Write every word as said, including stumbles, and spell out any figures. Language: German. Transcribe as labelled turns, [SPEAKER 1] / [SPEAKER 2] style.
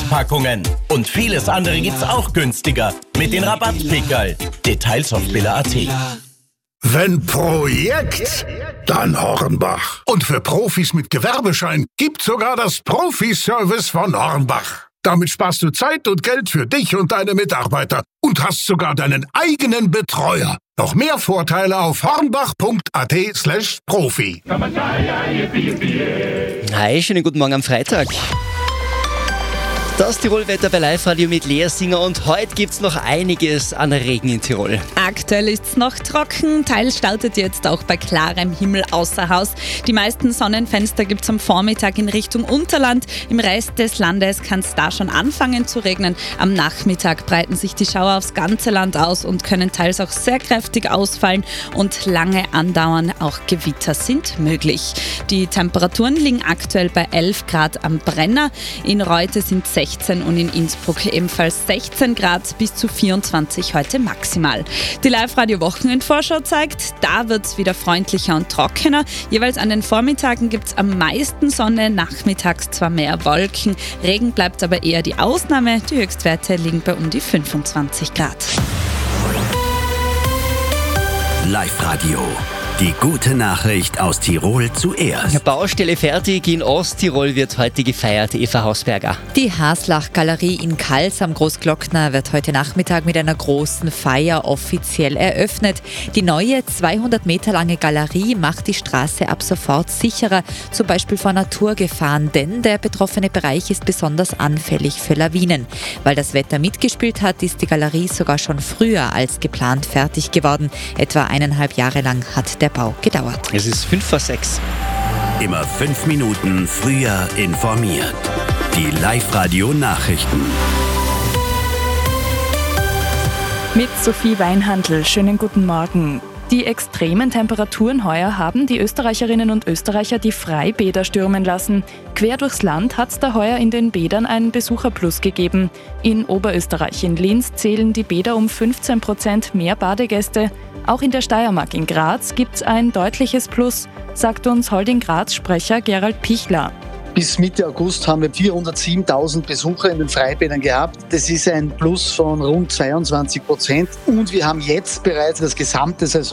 [SPEAKER 1] Einpackungen. Und vieles andere gibt's auch günstiger mit den Rabattpickerl. Details auf billa punkt at.
[SPEAKER 2] Wenn Projekt, dann Hornbach. Und für Profis mit Gewerbeschein gibt's sogar das Profi-Service von Hornbach. Damit sparst du Zeit und Geld für dich und deine Mitarbeiter und hast sogar deinen eigenen Betreuer. Noch mehr Vorteile auf hornbach punkt at slash profi.
[SPEAKER 3] Hi, schönen guten Morgen am Freitag. Das Tirol-Wetter bei Live-Radio mit Lea Singer und heute gibt es noch einiges an Regen in Tirol.
[SPEAKER 4] Aktuell ist es noch trocken, teils startet jetzt auch bei klarem Himmel außer Haus. Die meisten Sonnenfenster gibt es am Vormittag in Richtung Unterland. Im Rest des Landes kann es da schon anfangen zu regnen. Am Nachmittag breiten sich die Schauer aufs ganze Land aus und können teils auch sehr kräftig ausfallen und lange andauern. Auch Gewitter sind möglich. Die Temperaturen liegen aktuell bei elf Grad am Brenner. In Reute sind sechzehn und in Innsbruck ebenfalls sechzehn Grad, bis zu vierundzwanzig heute maximal. Die Live-Radio-Wochenendvorschau zeigt, da wird es wieder freundlicher und trockener. Jeweils an den Vormittagen gibt es am meisten Sonne, nachmittags zwar mehr Wolken. Regen bleibt aber eher die Ausnahme. Die Höchstwerte liegen bei um die fünfundzwanzig Grad.
[SPEAKER 5] Live-Radio. Die gute Nachricht aus Tirol zuerst.
[SPEAKER 3] Baustelle fertig, in Osttirol wird heute gefeiert. Eva Hausberger.
[SPEAKER 6] Die Haslach-Galerie in Kals am Großglockner wird heute Nachmittag mit einer großen Feier offiziell eröffnet. Die neue zweihundert Meter lange Galerie macht die Straße ab sofort sicherer, zum Beispiel vor Naturgefahren, denn der betroffene Bereich ist besonders anfällig für Lawinen. Weil das Wetter mitgespielt hat, ist die Galerie sogar schon früher als geplant fertig geworden. Etwa eineinhalb Jahre lang hat der Bau gedauert.
[SPEAKER 3] Es ist fünf vor sechs.
[SPEAKER 5] Immer fünf Minuten früher informiert. Die Live-Radio-Nachrichten.
[SPEAKER 7] Mit Sophie Weinhandl. Schönen guten Morgen. Die extremen Temperaturen heuer haben die Österreicherinnen und Österreicher die Freibäder stürmen lassen. Quer durchs Land hat es da heuer in den Bädern einen Besucherplus gegeben. In Oberösterreich, in Linz, zählen die Bäder um fünfzehn Prozent mehr Badegäste. Auch in der Steiermark in Graz gibt es ein deutliches Plus, sagt uns Holding-Graz-Sprecher Gerald Pichler.
[SPEAKER 8] Bis Mitte August haben wir vierhundertsiebentausend Besucher in den Freibädern gehabt. Das ist ein Plus von rund zweiundzwanzig Prozent. Und wir haben jetzt bereits das gesamte Saison